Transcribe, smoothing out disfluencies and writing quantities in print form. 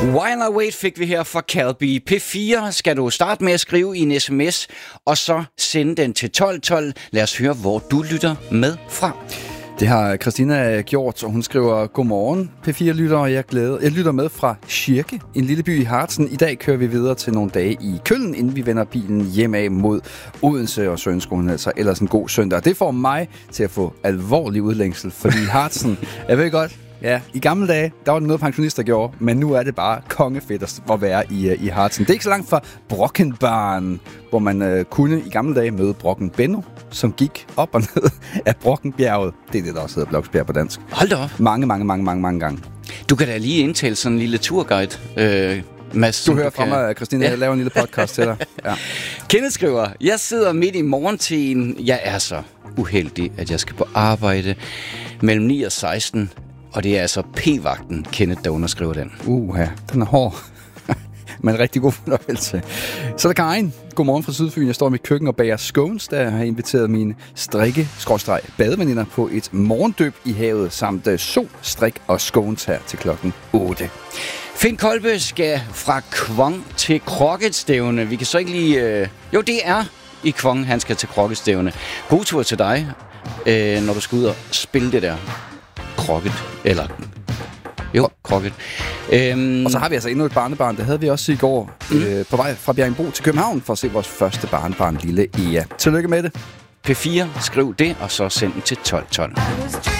While I Wait fik vi her fra Calby. P4 skal du starte med at skrive i en sms, og så sende den til 1212. Lad os høre, hvor du lytter med fra. Det har Christina gjort, og hun skriver: Godmorgen, P4-lytter, og jeg lytter med fra Schirke, en lille by i Harzen. I dag kører vi videre til nogle dage i Køln, inden vi vender bilen hjem af mod Odense, og så ønsker hun altså ellers en god søndag. Det får mig til at få alvorlig udlængsel, fordi Harzen, jeg ved godt, ja, i gamle dage, der var det noget, pensionister gjorde, men nu er det bare kongefedt at være i Harzen. Det er ikke så langt fra Brockenbarn, hvor man kunne i gamle dage møde Brocken Benno, som gik op og ned af Brockenbjerget. Det er det, der også hedder Bloksbjerg på dansk. Hold da op. Mange gange. Du kan da lige indtale sådan en lille turguide, Mads. Du hører fra mig, Christina, jeg laver en lille podcast til dig. Ja. Kenneth skriver: Jeg sidder midt i morgentiden. Jeg er så uheldig, at jeg skal på arbejde mellem 9 og 16. Og det er altså P-vagten, Kenneth, der underskriver den. Ja, den er hård. Men rigtig god fornøjelse. Så er der Karin. Godmorgen fra Sydfyn. Jeg står i mit køkken og bager scones, der har inviteret mine strikke-badeveninder på et morgendøb i havet, samt sol, strik og scones her til klokken 8. Finn Kolbe skal fra Kvong til Krokketstævne. Vi kan så ikke lige... Jo, det er i Kvong, han skal til Krokketstævne. God tur til dig, når du skal ud og spille det der krokket, eller... Jo, krokket. Og så har vi altså endnu et barnebarn. Det havde vi også i går på vej fra Bjerringbro til København for at se vores første barnebarn, lille Ea. Tillykke med det. P4, skriv det, og så send den til 1212.